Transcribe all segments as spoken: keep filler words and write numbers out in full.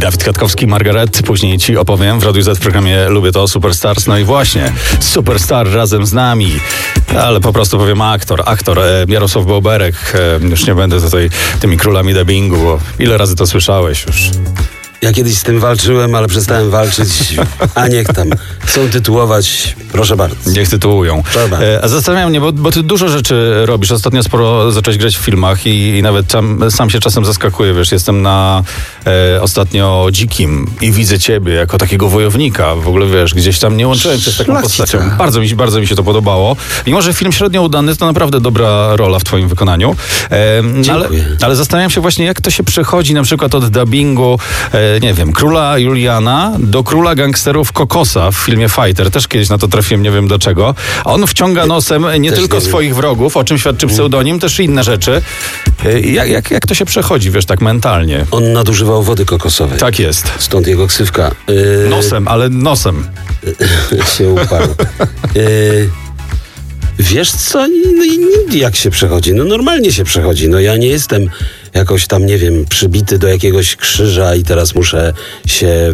Dawid Kwiatkowski, Margaret. Później ci opowiem w Radiu Z w programie Lubię to, Superstars. No i właśnie, Superstar razem z nami. Ale po prostu powiem aktor, aktor Jarosław Boberek. Już nie będę tutaj tymi królami dubbingu, bo ile razy to słyszałeś już? Ja kiedyś z tym walczyłem, ale przestałem walczyć. A niech tam. Chcą tytułować, proszę bardzo. Niech tytułują. E, a zastanawiam mnie, bo, bo ty dużo rzeczy robisz. Ostatnio sporo zacząłeś grać w filmach i, i nawet tam, sam się czasem zaskakuję. Wiesz, jestem na e, ostatnio Dzikim i widzę ciebie jako takiego wojownika. W ogóle, wiesz, gdzieś tam nie łączyłem się z taką Szlachcica. postacią. Bardzo mi, bardzo mi się to podobało. Mimo że film średnio udany, to naprawdę dobra rola w twoim wykonaniu. E, ale, ale zastanawiam się właśnie, jak to się przechodzi na przykład od dubbingu e, nie wiem, króla Juliana do króla gangsterów Kokosa w filmie Fighter. Też kiedyś na to trafiłem, nie wiem dlaczego. A on wciąga nosem nie też tylko nie swoich wiem. wrogów, o czym świadczy pseudonim, też inne rzeczy. Jak, jak, jak to się przechodzi, wiesz, tak mentalnie? On nadużywał wody kokosowej. Tak jest. Stąd jego ksywka. Yy... Nosem, ale nosem. się uparł. Yy... Wiesz co? No i jak się przechodzi? No normalnie się przechodzi. No ja nie jestem jakoś tam, nie wiem, przybity do jakiegoś krzyża i teraz muszę się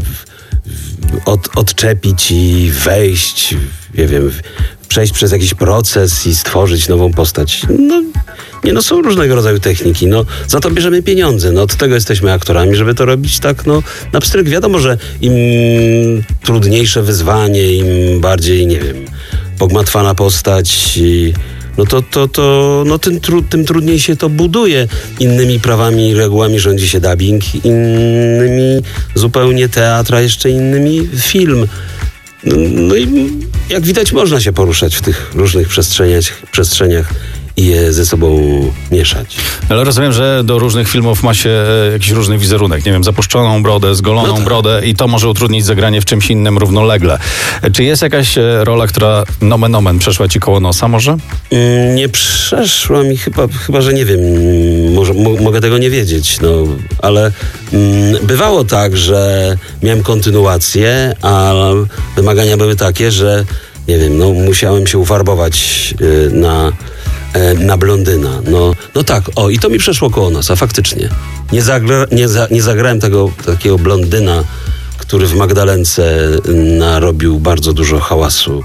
od, odczepić i wejść, nie wiem, przejść przez jakiś proces i stworzyć nową postać. No nie, no są różnego rodzaju techniki. No za to bierzemy pieniądze. No od tego jesteśmy aktorami, żeby to robić tak, no na pstryk. Wiadomo, że im trudniejsze wyzwanie, im bardziej, nie wiem, pogmatwana postać, no to, to, to no tym, tru, tym trudniej się to buduje. Innymi prawami i regułami rządzi się dubbing, innymi zupełnie teatr, a jeszcze innymi film. No, no i jak widać, można się poruszać w tych różnych przestrzeniach, przestrzeniach i je ze sobą mieszać. Ale rozumiem, że do różnych filmów ma się e, jakiś różny wizerunek. Nie wiem, zapuszczoną brodę, zgoloną no tak. brodę i to może utrudnić zagranie w czymś innym równolegle. E, czy jest jakaś e, rola, która nomen omen przeszła ci koło nosa może? Mm, nie przeszła mi chyba, chyba że nie wiem, może, mo, mogę tego nie wiedzieć, no, ale mm, bywało tak, że miałem kontynuację, a wymagania były takie, że nie wiem, no musiałem się ufarbować y, na na blondyna. No, no tak, o i to mi przeszło koło nosa, faktycznie. Nie, zagra, nie, za, nie zagrałem tego takiego blondyna, który w Magdalence narobił bardzo dużo hałasu.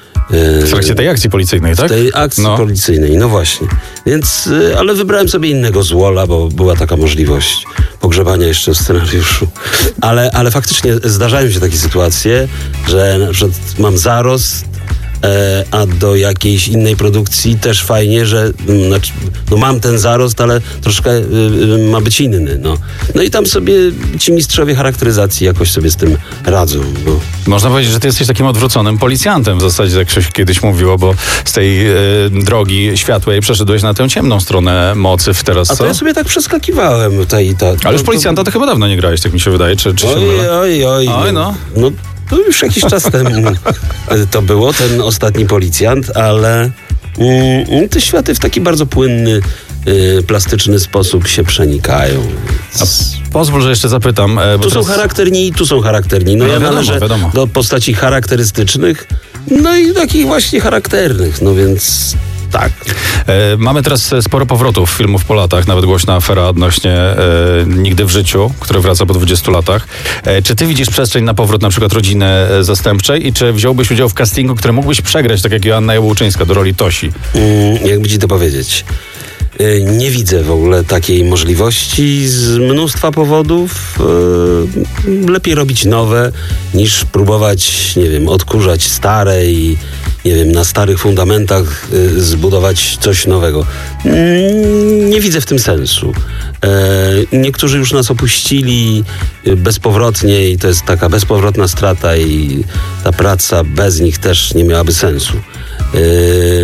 W trakcie tej akcji policyjnej, tak? W tej akcji no. policyjnej, no właśnie. Więc, ale wybrałem sobie innego złola, bo była taka możliwość pogrzebania jeszcze w scenariuszu. Ale, ale faktycznie zdarzają się takie sytuacje, że na przykład mam zarost, a do jakiejś innej produkcji też fajnie, że znaczy, no mam ten zarost, ale troszkę y, y, ma być inny. No. no i tam sobie ci mistrzowie charakteryzacji jakoś sobie z tym radzą. No. Można powiedzieć, że ty jesteś takim odwróconym policjantem w zasadzie, jak się kiedyś mówiło, bo z tej y, drogi światłej przeszedłeś na tę ciemną stronę mocy w teraz, A co? to ja sobie tak przeskakiwałem. Tutaj, ta, ale już policjanta to chyba dawno nie grałeś, tak mi się wydaje. Czy, czy oj, się mylę? oj, oj, oj, no. no. To już jakiś czas temu to było, ten ostatni policjant, ale mm, te światy w taki bardzo płynny, y, plastyczny sposób się przenikają. A pozwól, że jeszcze zapytam. Bo tu teraz... są charakterni i tu są charakterni. No, no ja wiadomo, należę wiadomo. do postaci charakterystycznych, no i takich właśnie charakternych, no więc... Tak. E, mamy teraz sporo powrotów filmów po latach, nawet głośna afera odnośnie e, Nigdy w życiu, który wraca po dwudziestu latach. E, czy ty widzisz przestrzeń na powrót na przykład Rodziny Zastępczej i czy wziąłbyś udział w castingu, który mógłbyś przegrać, tak jak Joanna Jabłczyńska do roli Tosi? Mm, jakby ci to powiedzieć? Nie widzę w ogóle takiej możliwości z mnóstwa powodów. Lepiej robić nowe, niż próbować, nie wiem, odkurzać stare i, nie wiem, na starych fundamentach zbudować coś nowego. Nie widzę w tym sensu. Niektórzy już nas opuścili bezpowrotnie i to jest taka bezpowrotna strata i ta praca bez nich też nie miałaby sensu.